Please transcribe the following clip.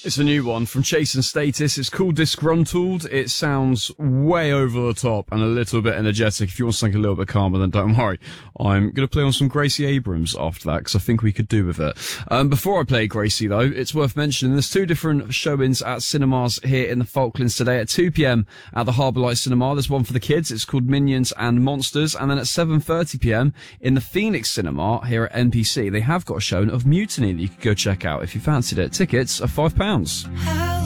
It's a new one from Chase and Status. It's called Disgruntled. It sounds way over the top and a little bit energetic. If you want something a little bit calmer, then don't worry. I'm going to play on some Gracie Abrams after that, because I think we could do with it. Before I play Gracie, though, it's worth mentioning there's two different show-ins at cinemas here in the Falklands today. At 2 p.m. at the Harbour Light Cinema, there's one for the kids. It's called Minions and Monsters. And then at 7:30 p.m. in the Phoenix Cinema here at NPC, they have got a show of Mutiny that you could go check out if you fancied it. Tickets are £5.